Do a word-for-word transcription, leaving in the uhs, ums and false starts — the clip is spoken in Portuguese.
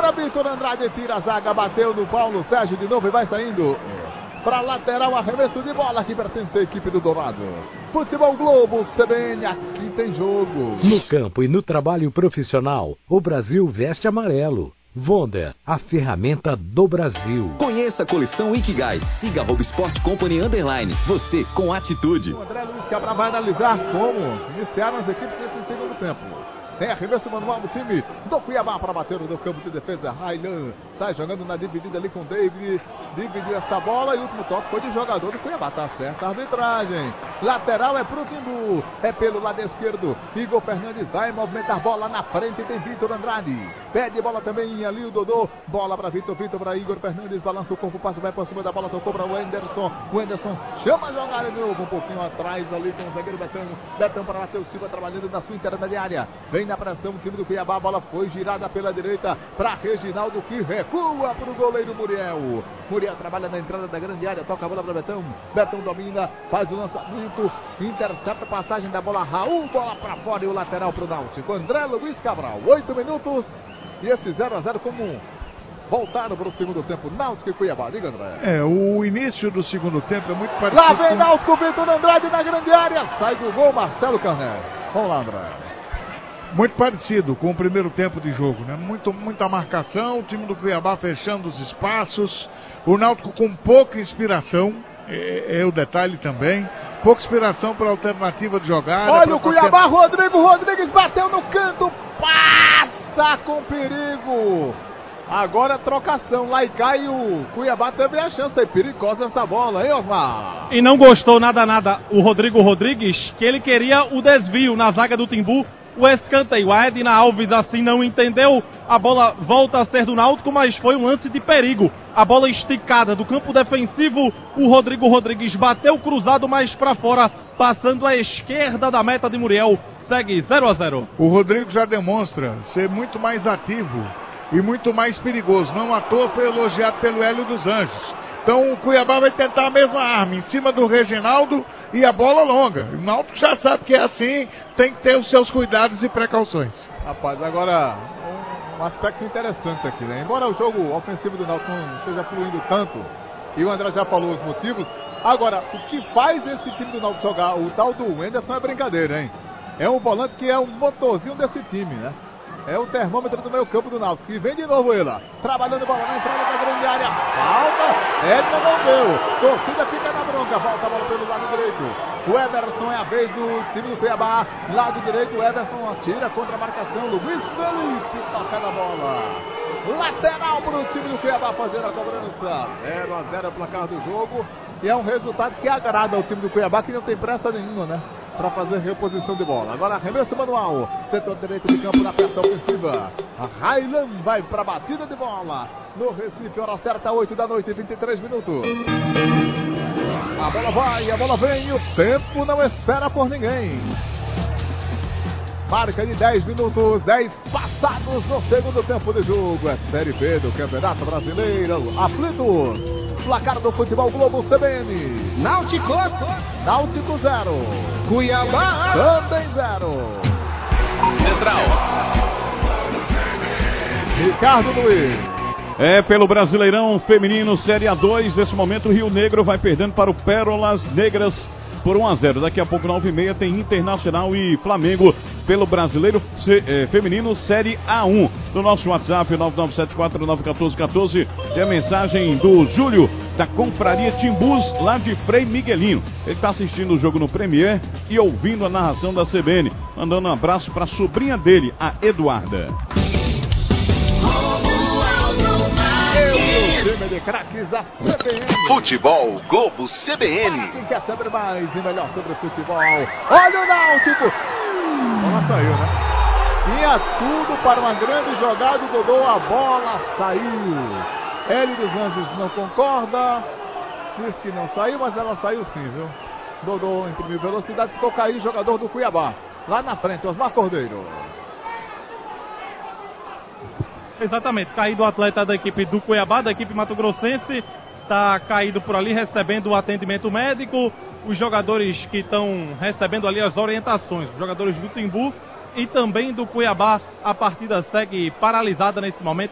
Agora Vitor Andrade tira a zaga, bateu no Paulo Sérgio de novo e vai saindo para lateral, arremesso de bola que pertence à equipe do Dourado. Futebol Globo C B N, aqui tem jogo. No campo e no trabalho profissional, o Brasil veste amarelo. Wonder, a ferramenta do Brasil. Conheça a coleção Ikigai. Siga arroba Sport Company Underline. Você com atitude. O André Luiz Cabral vai analisar como iniciaram as equipes nesse segundo tempo. Tem arremesso manual do time do Cuiabá para bater no campo de defesa. Railan sai jogando na dividida ali com o David. Dividiu essa bola e o último toque foi de jogador do Cuiabá. Tá certa a arbitragem. Lateral é pro Timbu. É pelo lado esquerdo. Igor Fernandes vai movimentar bola na frente. Tem Vitor Andrade. Pede bola também ali o Dodô. Bola para Vitor. Vitor para Igor Fernandes. Balança o corpo. Passa, vai por cima da bola. Tocou para o Anderson. O Anderson chama a jogada de novo. Um pouquinho atrás ali com o zagueiro Betão. Betão para Matheus Silva trabalhando na sua intermediária. Vem na pressão o time do Cuiabá, a bola foi girada pela direita para Reginaldo, que recua para o goleiro Muriel. Muriel trabalha na entrada da grande área, toca a bola para Betão, Betão domina, faz o lançamento, intercepta a passagem da bola, Raul, bola para fora e o lateral para o Náutico. André Luiz Cabral, oito minutos e esse zero a zero comum. Voltaram para o segundo tempo, Náutico e Cuiabá. Diga, André. É, o início do segundo tempo é muito parecido. Lá vem com... Náutico, Vitor Andrade na grande área, sai do gol Marcelo Carné. Vamos lá, André. Muito parecido com o primeiro tempo de jogo, né? Muito, muita marcação, o time do Cuiabá fechando os espaços, o Náutico com pouca inspiração, é, é o detalhe também, pouca inspiração para alternativa de jogada. Olha o qualquer... Cuiabá, Rodrigo Rodrigues bateu no canto, passa com perigo. Agora trocação, lá e cai o Cuiabá teve a chance aí, perigosa essa bola, hein, Osmar? E não gostou nada, nada o Rodrigo Rodrigues, que ele queria o desvio na zaga do Timbu. O escanteio, a Edna Alves assim não entendeu, a bola volta a ser do Náutico, mas foi um lance de perigo. A bola esticada do campo defensivo, o Rodrigo Rodrigues bateu cruzado mais para fora, passando à esquerda da meta de Muriel, segue zero a zero. O Rodrigo já demonstra ser muito mais ativo e muito mais perigoso, não à toa foi elogiado pelo Hélio dos Anjos. Então o Cuiabá vai tentar a mesma arma, em cima do Reginaldo e a bola longa. O Náutico já sabe que é assim, tem que ter os seus cuidados e precauções. Rapaz, agora um, um aspecto interessante aqui, né? Embora o jogo ofensivo do Náutico não esteja fluindo tanto, e o André já falou os motivos, agora, o que faz esse time do Náutico jogar, o tal do Anderson é brincadeira, hein? É um volante que é um motorzinho desse time, né? É o termômetro do meio campo do Náutico. E vem de novo ele, trabalhando bola na entrada da grande área. Falta, Edna não deu. Torcida fica na bronca, volta a bola pelo lado direito. O Ederson é a vez do time do Cuiabá. Lado direito, o Ederson atira contra a marcação. Luiz Felipe toca na bola. Lateral para o time do Cuiabá fazer a cobrança. zero a zero é o placar do jogo. E é um resultado que agrada ao time do Cuiabá, que não tem pressa nenhuma, né? Para fazer reposição de bola. Agora arremesso manual. Setor direito de campo na peça ofensiva. A Railan vai para a batida de bola. No Recife, hora certa, oito da noite, vinte e três minutos. A bola vai, a bola vem. O tempo não espera por ninguém. Marca de dez minutos, dez passados no segundo tempo de jogo. É Série B do Campeonato Brasileiro. Aflito. Placar do Futebol Globo C B N. Náutico. Náutico zero. Cuiabá também zero. Central. Ricardo Luiz. É pelo Brasileirão Feminino Série A dois. Nesse momento o Rio Negro vai perdendo para o Pérolas Negras por um a zero. Daqui a pouco, nove e meia, tem Internacional e Flamengo pelo Brasileiro eh, Feminino Série A um. No nosso WhatsApp, nove nove sete quatro nove um quatro um quatro, tem a mensagem do Júlio, da Confraria Timbus, lá de Frei Miguelinho. Ele está assistindo o jogo no Premier e ouvindo a narração da C B N. Mandando um abraço para a sobrinha dele, a Eduarda. Time de craques da C B N. Futebol Globo C B N. Quem quer saber mais e melhor sobre futebol? Olha o Náutico. A bola saiu, né? Tinha tudo para uma grande jogada. O Dodô, a bola saiu. Hélio dos Anjos não concorda. Diz que não saiu, mas ela saiu sim, viu? Dodô imprimiu velocidade, ficou cair o jogador do Cuiabá. Lá na frente, Osmar Cordeiro. Exatamente, caído o atleta da equipe do Cuiabá, da equipe mato-grossense, está caído por ali recebendo o atendimento médico, os jogadores que estão recebendo ali as orientações, os jogadores do Timbu e também do Cuiabá, a partida segue paralisada nesse momento.